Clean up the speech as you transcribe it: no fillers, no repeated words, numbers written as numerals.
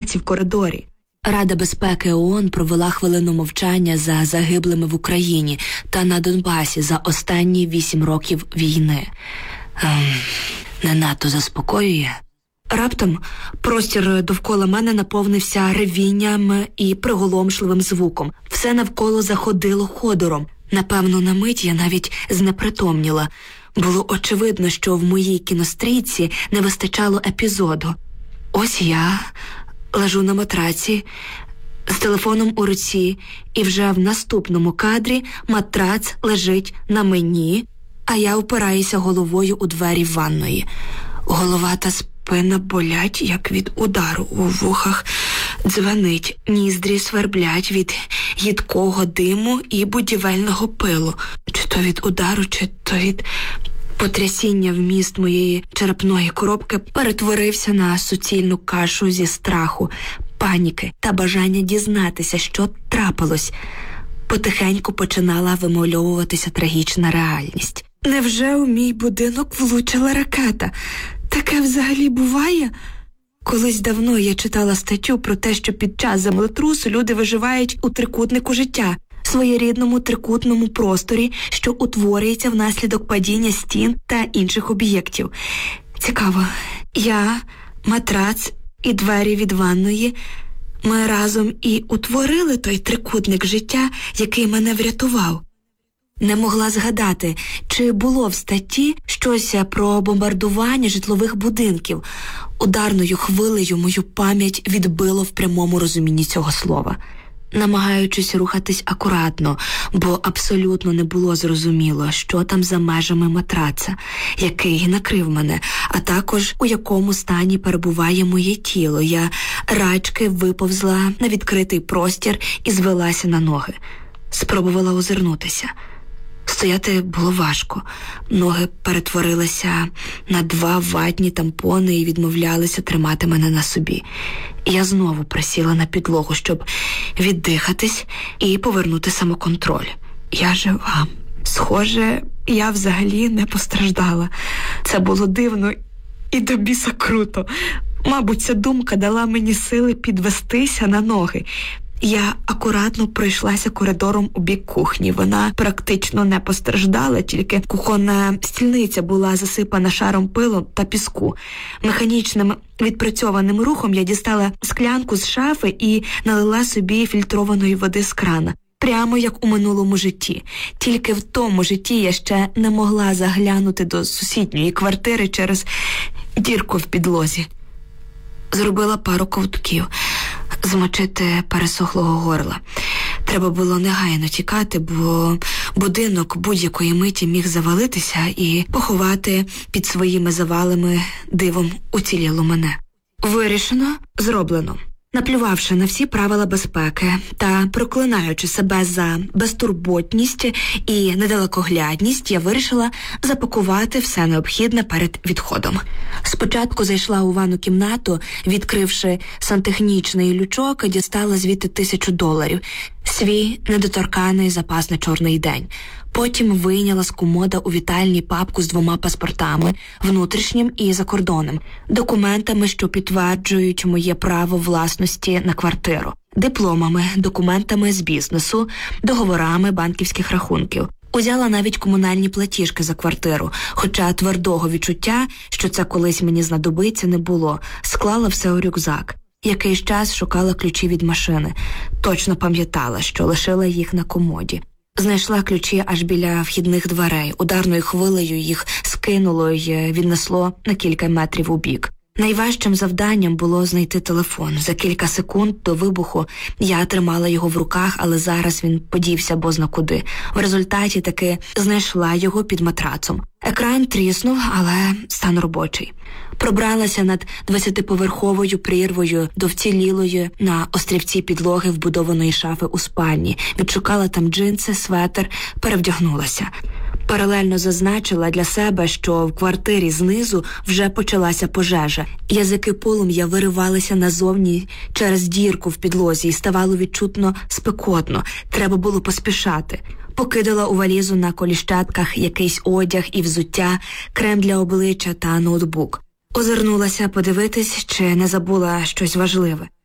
матраці в коридорі. Рада безпеки ООН провела хвилину мовчання за загиблими в Україні та на Донбасі за останні 8 років війни. Не надто заспокоює. Раптом простір довкола мене наповнився ревінням і приголомшливим звуком. Все навколо заходило ходором. Напевно, на мить я навіть знепритомніла. Було очевидно, що в моїй кінострічці не вистачало епізоду. Ось я лежу на матраці з телефоном у руці, і вже в наступному кадрі матрац лежить на мені, а я опираюся головою у двері ванної. Голова та спина болять, як від удару, у вухах дзвенить, ніздрі сверблять від їдкого диму і будівельного пилу. Чи то від удару, чи то від потрясіння вміст моєї черепної коробки перетворився на суцільну кашу зі страху, паніки та бажання дізнатися, що трапилось. Потихеньку починала вимальовуватися трагічна реальність. Невже у мій будинок влучила ракета? Таке взагалі буває? Колись давно я читала статтю про те, що під час землетрусу люди виживають у трикутнику життя, своєрідному трикутному просторі, що утворюється внаслідок падіння стін та інших об'єктів. Цікаво, я, матрац і двері від ванної, ми разом і утворили той трикутник життя, який мене врятував. Не могла згадати, чи було в статті щось про бомбардування житлових будинків. Ударною хвилею мою пам'ять відбило в прямому розумінні цього слова. Намагаючись рухатись акуратно, бо абсолютно не було зрозуміло, що там за межами матраца, який накрив мене, а також у якому стані перебуває моє тіло. Я рачки виповзла на відкритий простір і звелася на ноги. Спробувала озирнутися. Стояти було важко. Ноги перетворилися на 2 ватні тампони і відмовлялися тримати мене на собі. Я знову присіла на підлогу, щоб віддихатись і повернути самоконтроль. Я жива. Схоже, я взагалі не постраждала. Це було дивно і до біса круто. Мабуть, ця думка дала мені сили підвестися на ноги. Я акуратно пройшлася коридором у бік кухні. Вона практично не постраждала, тільки кухонна стільниця була засипана шаром пилу та піску. Механічним відпрацьованим рухом я дістала склянку з шафи і налила собі фільтрованої води з крана. Прямо як у минулому житті. Тільки в тому житті я ще не могла заглянути до сусідньої квартири через дірку в підлозі. Зробила пару ковтків. Змочити пересохлого горла. Треба було негайно тікати, бо будинок будь-якої миті міг завалитися і поховати під своїми завалами дивом уцілілу мене. Вирішено, зроблено. Наплювавши на всі правила безпеки та проклинаючи себе за безтурботність і недалекоглядність, я вирішила запакувати все необхідне перед відходом. Спочатку зайшла у ванну кімнату, відкривши сантехнічний лючок, дістала звідти $1000. Свій недоторканий запас на чорний день. Потім вийняла з комода у вітальні папку з 2 паспортами, внутрішнім і закордонним, документами, що підтверджують моє право власності на квартиру, дипломами, документами з бізнесу, договорами банківських рахунків. Узяла навіть комунальні платіжки за квартиру, хоча твердого відчуття, що це колись мені знадобиться, не було. Склала все у рюкзак. Якийсь час шукала ключі від машини. Точно пам'ятала, що лишила їх на комоді. Знайшла ключі аж біля вхідних дверей. Ударною хвилею їх скинуло й віднесло на кілька метрів убік. Найважчим завданням було знайти телефон. За кілька секунд до вибуху я тримала його в руках, але зараз він подівся бозна-куди. В результаті таки знайшла його під матрацом. Екран тріснув, але стан робочий. Пробралася над 20-поверховою прірвою до вцілілої на острівці підлоги вбудованої шафи у спальні. Відшукала там джинси, светр, перевдягнулася. Паралельно зазначила для себе, що в квартирі знизу вже почалася пожежа. Язики полум'я виривалися назовні через дірку в підлозі і ставало відчутно спекотно. Треба було поспішати. Покидала у валізу на коліщатках якийсь одяг і взуття, крем для обличчя та ноутбук. Озирнулася подивитись, чи не забула щось важливе.